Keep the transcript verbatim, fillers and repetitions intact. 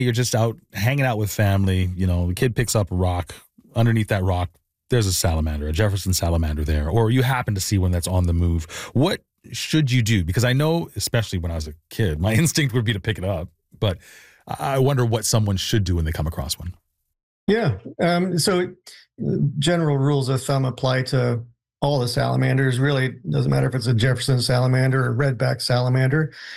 You're just out hanging out with family. You know, the kid picks up a rock. Underneath that rock, there's a salamander, a Jefferson salamander there, or you happen to see one that's on the move. What should you do? Because I know, especially when I was a kid, my instinct would be to pick it up, but I wonder what someone should do when they come across one. Yeah. Um, so general rules of thumb apply to all the salamanders. Really, doesn't matter if it's a Jefferson salamander or redback salamander.